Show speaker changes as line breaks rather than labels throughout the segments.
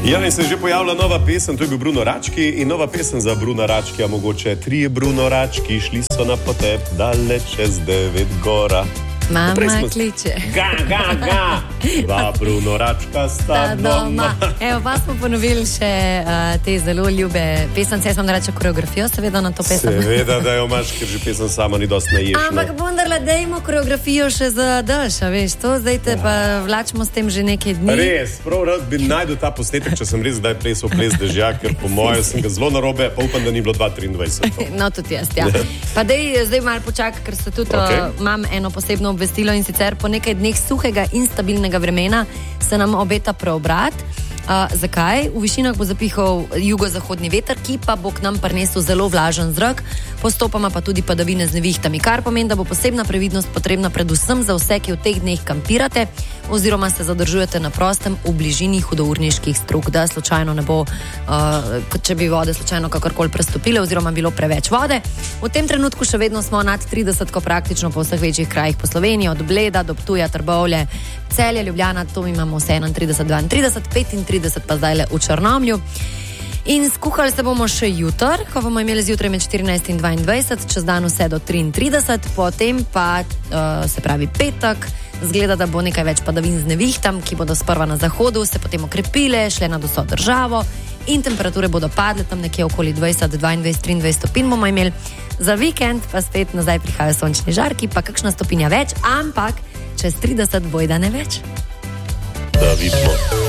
Ja, in se je že pojavila nova pesem, to je bil Bruno Rački in nova pesem za Bruna Račkija, mogoče 3 Bruno Rački, šli so na potep daleč čez 9 gora.
Mama kliče.
Ga. 2 Bruno Račka sta doma.
Evo, pa smo ponovili še te zelo ljube pesence. Jaz vam da reče koreografijo, seveda na to pesem.
Seveda, da jo imaš, ker že pesem sama ni dosti naješna.
Ampak vendarle, dejmo koreografijo še za Daša, veš, to zdaj te pa vlačimo s tem že nekaj dni.
Res, prav rad bi najdel ta posnetek, če sem res zdaj plesal ples dežja, ker po moje sem ga zelo narobe, pa upam, da ni bilo 2023.
No, tudi jaz, ja. Pa zdaj malo počaka, ker se tudi imam eno posebno obvestilo in sicer po nekaj dneh suhega in stabilnega vremena se nam obeta preobrat. Zakaj? V višinah bo zapihal jugozahodni veter, ki pa bo k nam prinesel zelo vlažen zrak, postopoma pa tudi padavine z nevihtami, kar pomeni, da bo posebna previdnost potrebna predvsem za vse, ki v teh dneh kampirate oziroma se zadržujete na prostem v bližini hudourniških strug, da slučajno ne bo, če bi vode slučajno kakorkoli prestopile oziroma bilo preveč vode. V tem trenutku še vedno smo nad 30, praktično po vseh večjih krajih po Sloveniji, od Bleda do Ptuja, Trbovlje, Celje, Ljubljana, to imamo vse 31, 32, 35 pa zdaj le v Črnomlju. In skuhali se bomo še jutr, ko bomo imeli zjutraj med 14 in 22, čez dan vse do 33, potem pa, se pravi petek, zgleda, da bo nekaj več padavin z nevihtam, ki bodo sprva na zahodu, se potem okrepile, šle nad vso državo in temperature bodo padle tam nekje okoli 20, 22, 23 stopinj bomo imeli. Za vikend pa spet nazaj prihajajo sončni žarki, pa kakšna stopinja več, ampak čez 30 bojda ne več.
Da vidimo.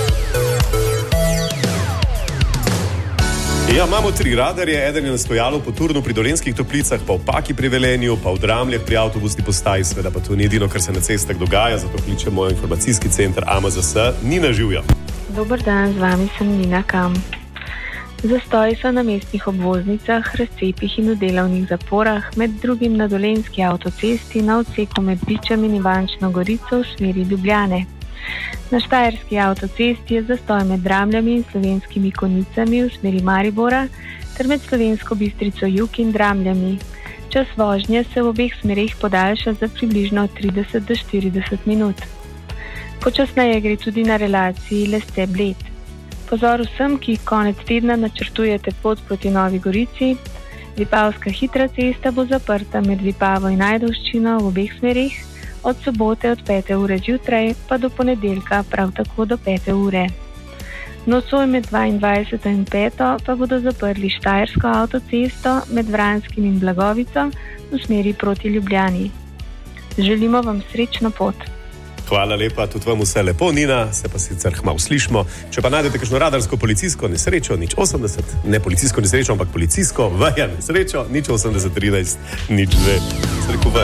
Ja, imamo 3 radarje, eden je na stojalu po Turnu pri Dolenjskih Toplicah, pa v Paki pri Velenju, pa v Dramljah pri avtobusni postaji, seveda pa to ni edino, kar se na cestah dogaja, zato kličemo informacijski center AMZS. Nina, živja.
Dober dan, z vami sem Nina Kam. Zastoji so na mestnih obvoznicah, razcepih in v delovnih zaporah, med drugim na Dolenjski avtocesti na odseku med Bičem in Ivančno Gorico v smeri Ljubljane. Na Štajerski avtocesti je zastoj med Dramljami in Slovenskimi Konjicami v smeri Maribora ter med Slovensko Bistrico jug in Dramljami. Čas vožnje se v obeh smerih podaljša za približno 30 do 40 minut. Počasneje gre tudi na relaciji Leste-Bled. Pozor vsem, ki konec tedna načrtujete pot proti Novi Gorici. Vipavska hitra cesta bo zaprta med Vipavo in Ajdovščino v obeh smerih, od sobote od 5. ure zjutraj pa do ponedeljka prav tako do 5. ure. Nocoj med 22. in 5. pa bodo zaprli Štajersko avtocesto med Vranskim in Blagovico v smeri proti Ljubljani. Želimo vam srečno pot.
Hvala lepa, tudi vam vse lepo, Nina, se pa sicer hmal slišmo. Če pa najdete kakšno radarsko policijsko nesrečo, 080, ne policijsko nesrečo, ampak policijsko, vaja nesrečo, 080 13 02.